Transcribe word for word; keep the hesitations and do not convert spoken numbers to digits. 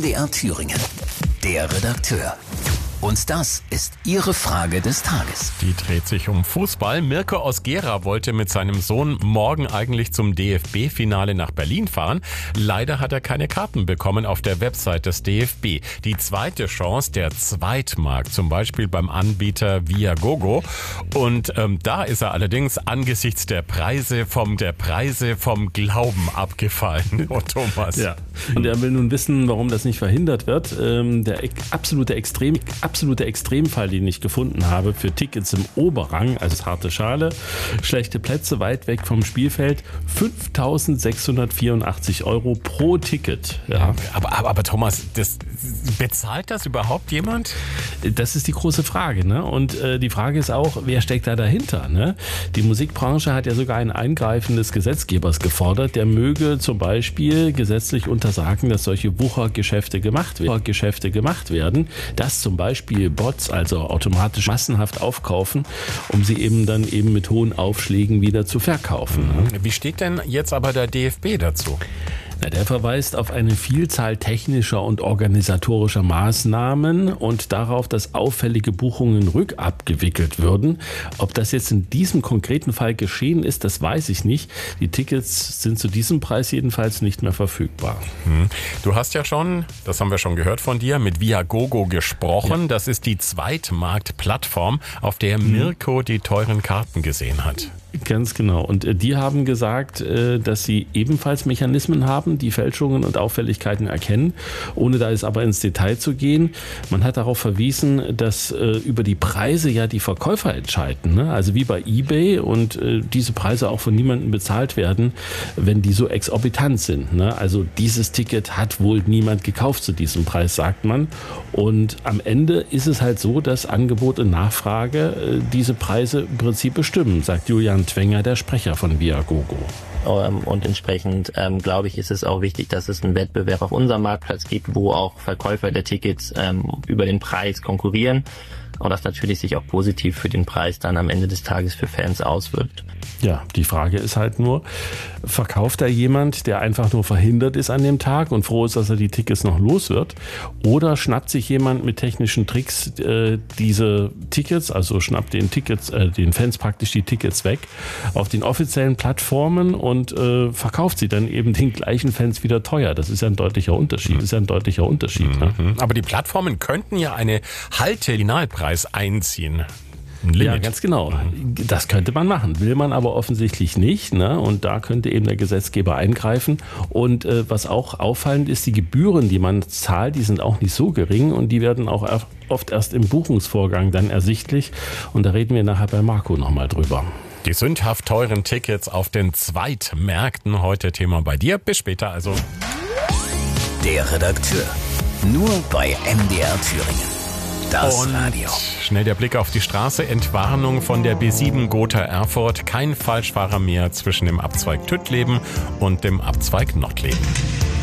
D R Thüringen. Der Redakteur. Und das ist Ihre Frage des Tages. Die dreht sich um Fußball. Mirko aus Gera wollte mit seinem Sohn morgen eigentlich zum D F B-Finale nach Berlin fahren. Leider hat er keine Karten bekommen auf der Website des D F B. Die zweite Chance, der Zweitmarkt, zum Beispiel beim Anbieter Viagogo. Und ähm, da ist er allerdings angesichts der Preise vom der Preise vom Glauben abgefallen. Oh, Thomas. Ja. Und er will nun wissen, warum das nicht verhindert wird. Ähm, der e- absolute Extrem absolute Extremfall, den ich gefunden habe für Tickets im Oberrang, also harte Schale, schlechte Plätze weit weg vom Spielfeld, fünftausendsechshundertvierundachtzig Euro pro Ticket. Ja. Aber, aber, aber Thomas, das, bezahlt das überhaupt jemand? Das ist die große Frage, ne? Und äh, die Frage ist auch, wer steckt da dahinter, ne? Die Musikbranche hat ja sogar ein Eingreifen des Gesetzgebers gefordert, der möge zum Beispiel gesetzlich untersagen, dass solche Wuchergeschäfte gemacht werden, Geschäfte gemacht werden, dass zum Beispiel Bots, also automatisch massenhaft aufkaufen, um sie eben dann eben mit hohen Aufschlägen wieder zu verkaufen. Ne? Wie steht denn jetzt aber der D F B dazu? Na, der verweist auf eine Vielzahl technischer und organisatorischer Maßnahmen und darauf, dass auffällige Buchungen rückabgewickelt würden. Ob das jetzt in diesem konkreten Fall geschehen ist, das weiß ich nicht. Die Tickets sind zu diesem Preis jedenfalls nicht mehr verfügbar. Hm. Du hast ja schon, das haben wir schon gehört von dir, mit Viagogo gesprochen. Ja. Das ist die Zweitmarktplattform, auf der Mirko die teuren Karten gesehen hat. Ganz genau. Und äh, die haben gesagt, äh, dass sie ebenfalls Mechanismen haben, die Fälschungen und Auffälligkeiten erkennen, ohne da jetzt aber ins Detail zu gehen. Man hat darauf verwiesen, dass äh, über die Preise ja die Verkäufer entscheiden, ne? Also wie bei eBay, und äh, diese Preise auch von niemandem bezahlt werden, wenn die so exorbitant sind, ne? Also dieses Ticket hat wohl niemand gekauft zu diesem Preis, sagt man. Und am Ende ist es halt so, dass Angebot und Nachfrage äh, diese Preise im Prinzip bestimmen, sagt Julian Twenger, der Sprecher von Viagogo. Und entsprechend ähm, glaube ich, ist es auch wichtig, dass es einen Wettbewerb auf unserem Marktplatz gibt, wo auch Verkäufer der Tickets ähm, über den Preis konkurrieren. Und das natürlich sich auch positiv für den Preis dann am Ende des Tages für Fans auswirkt. Ja, die Frage ist halt nur, verkauft da jemand, der einfach nur verhindert ist an dem Tag und froh ist, dass er die Tickets noch los wird? Oder schnappt sich jemand mit technischen Tricks äh, diese Tickets, also schnappt den Tickets, äh, den Fans praktisch die Tickets weg auf den offiziellen Plattformen und äh, verkauft sie dann eben den gleichen Fans wieder teuer? Das ist ja ein deutlicher Unterschied. Das ist ja ein deutlicher Unterschied. Mhm. Ne? Aber die Plattformen könnten ja eine Haltelinealpreis einziehen. Ja, ganz genau. Das könnte man machen, will man aber offensichtlich nicht, ne? Und da könnte eben der Gesetzgeber eingreifen. Und äh, was auch auffallend ist, die Gebühren, die man zahlt, die sind auch nicht so gering und die werden auch oft erst im Buchungsvorgang dann ersichtlich. Und da reden wir nachher bei Marco nochmal drüber. Die sündhaft teuren Tickets auf den Zweitmärkten, heute Thema bei dir. Bis später also. Der Redakteur. Nur bei M D R Thüringen. Das Und Radio. Schnell der Blick auf die Straße. Entwarnung von der B sieben Gotha Erfurt. Kein Falschfahrer mehr zwischen dem Abzweig Tüttleben und dem Abzweig Nottleben.